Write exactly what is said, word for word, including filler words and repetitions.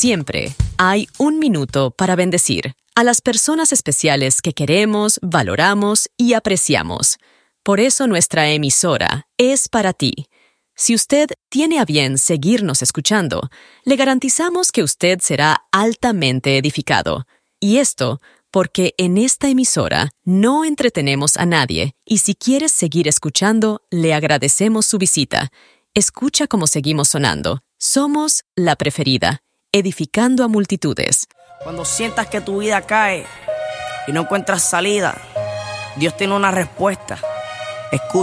Siempre hay un minuto para bendecir a las personas especiales que queremos, valoramos y apreciamos. Por eso nuestra emisora es para ti. Si usted tiene a bien seguirnos escuchando, le garantizamos que usted será altamente edificado. Y esto porque en esta emisora no entretenemos a nadie, y si quieres seguir escuchando, le agradecemos su visita. Escucha cómo seguimos sonando. Somos la preferida, edificando a multitudes. Cuando sientas que tu vida cae y no encuentras salida, Dios tiene una respuesta. Escucha.